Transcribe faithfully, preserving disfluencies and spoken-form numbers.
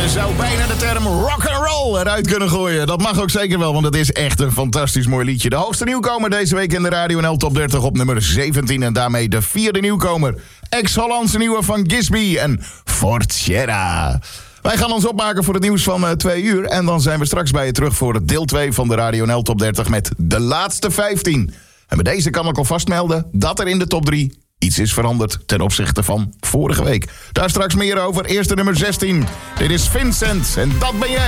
Je zou bijna de term rock'n'roll eruit kunnen gooien. Dat mag ook zeker wel, want het is echt een fantastisch mooi liedje. De hoogste nieuwkomer deze week in de Radio N L Top dertig op nummer zeventien. En daarmee de vierde nieuwkomer. Ex-Hollandse nieuwe van Gisby en Fortjera. Wij gaan ons opmaken voor het nieuws van uh, twee uur. En dan zijn we straks bij je terug voor het deel twee van de Radio N L Top dertig met de laatste vijftien. En met deze kan ik alvast melden dat er in de top drie iets is veranderd ten opzichte van vorige week. Daar straks meer over. Eerste nummer zestien. Dit is Vincent en dat ben jij.